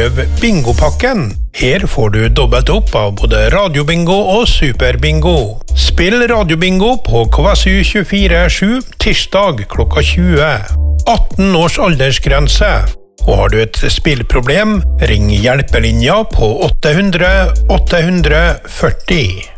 prøv bingopakken. Her får du dobbelt opp av både radiobingo og superbingo. Spill radiobingo på KSU 24/7 tirsdag klokka 20. 18 års aldersgrense. Og har du et spillproblem, ring hjelpelinja på 800 840.